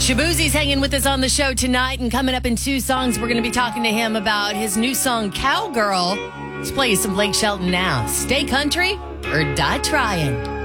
Shabuzi's hanging with us on the show tonight, and coming up in 2 songs, we're going to be talking to him about his new song, Cowgirl. Let's play you some Blake Shelton now. Stay country or die trying.